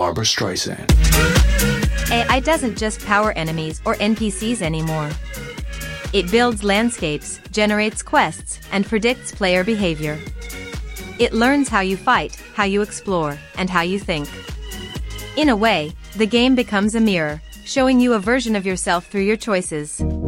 Barbara Streisand. AI doesn't just power enemies or NPCs anymore. It builds landscapes, generates quests, and predicts player behavior. It learns how you fight, how you explore, and how you think. In a way, the game becomes a mirror, showing you a version of yourself through your choices.